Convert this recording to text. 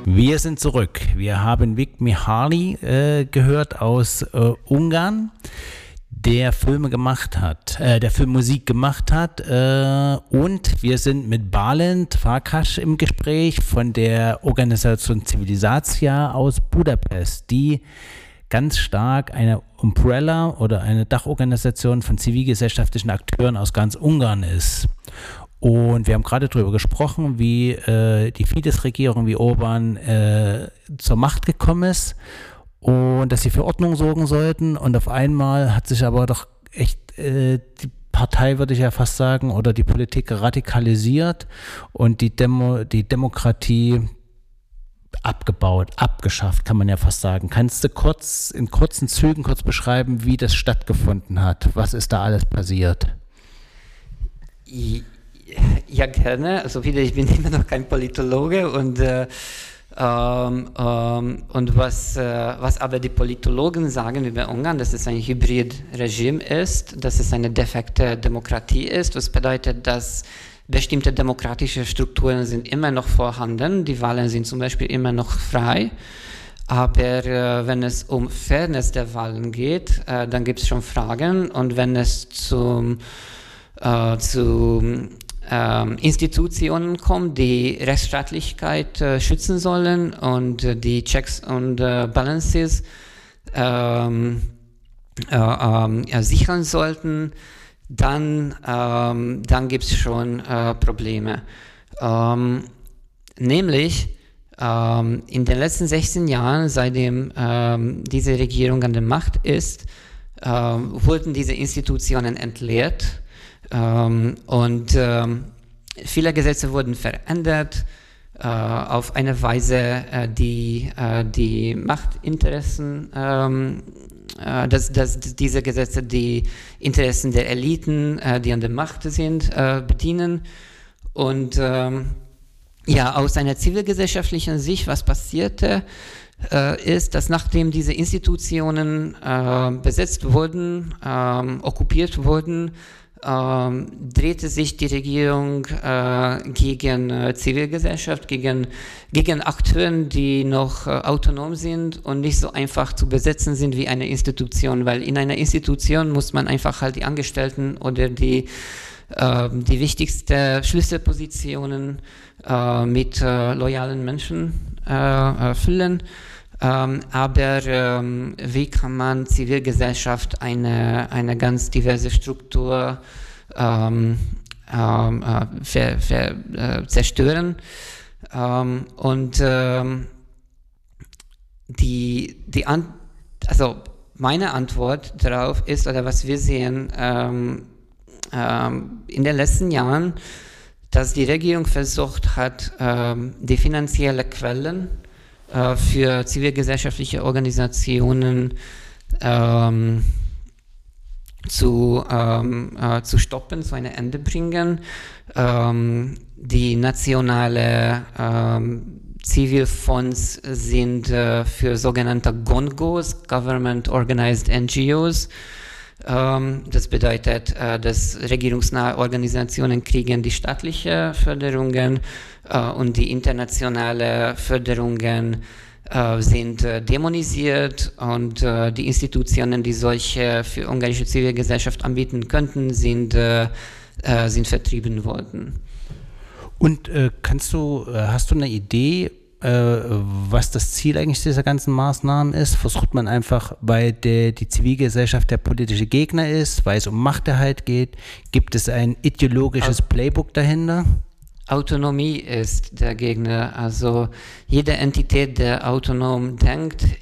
Wir sind zurück. Wir haben Vik Mihaly gehört aus Ungarn, der Filme gemacht hat, der Filmmusik gemacht hat. Und wir sind mit Balint Farkas im Gespräch von der Organisation Civilizația aus Budapest, die ganz stark eine Umbrella oder eine Dachorganisation von zivilgesellschaftlichen Akteuren aus ganz Ungarn ist. Und wir haben gerade darüber gesprochen, wie die Fidesz-Regierung, wie Orbán zur Macht gekommen ist und dass sie für Ordnung sorgen sollten. Und auf einmal hat sich aber doch echt die Partei, würde ich ja fast sagen, oder die Politik radikalisiert und die Demokratie abgebaut, abgeschafft, kann man ja fast sagen. Kannst du in kurzen Zügen beschreiben, wie das stattgefunden hat? Was ist da alles passiert? Ja, gerne. Also wieder, ich bin immer noch kein Politologe und was aber die Politologen sagen über Ungarn, dass es ein Hybrid-Regime ist, dass es eine defekte Demokratie ist, was bedeutet, dass bestimmte demokratische Strukturen sind immer noch vorhanden, die Wahlen sind zum Beispiel immer noch frei, aber wenn es um Fairness der Wahlen geht, dann gibt es schon Fragen, und wenn es zu Institutionen kommt, die Rechtsstaatlichkeit schützen sollen und die Checks und Balances sichern sollten, dann gibt es schon Probleme. Nämlich in den letzten 16 Jahren, seitdem diese Regierung an der Macht ist, wurden diese Institutionen entleert. Und viele Gesetze wurden verändert auf eine Weise, die Machtinteressen, dass diese Gesetze die Interessen der Eliten, die an der Macht sind, bedienen. Und aus einer zivilgesellschaftlichen Sicht, was passierte, ist, dass nachdem diese Institutionen besetzt wurden, okkupiert wurden, drehte sich die Regierung gegen Zivilgesellschaft, gegen Akteuren, die noch autonom sind und nicht so einfach zu besetzen sind wie eine Institution, weil in einer Institution muss man einfach halt die Angestellten oder die wichtigsten Schlüsselpositionen mit loyalen Menschen füllen. Aber wie kann man Zivilgesellschaft eine ganz diverse Struktur zerstören? Also meine Antwort darauf ist, oder was wir sehen in den letzten Jahren, dass die Regierung versucht hat, die finanziellen Quellen für zivilgesellschaftliche Organisationen zu stoppen, zu einem Ende bringen. Die nationale Zivilfonds sind für sogenannte GONGOs, Government Organized NGOs. Das bedeutet, dass regierungsnahe Organisationen kriegen die staatliche Förderungen und die internationale Förderungen sind dämonisiert, und die Institutionen, die solche für ungarische Zivilgesellschaft anbieten könnten, sind vertrieben worden. Und hast du eine Idee, was das Ziel eigentlich dieser ganzen Maßnahmen ist? Versucht man einfach, weil die Zivilgesellschaft der politische Gegner ist, weil es um Machterhalt geht? Gibt es ein ideologisches Playbook dahinter? Autonomie ist der Gegner. Also jede Entität, der autonom denkt,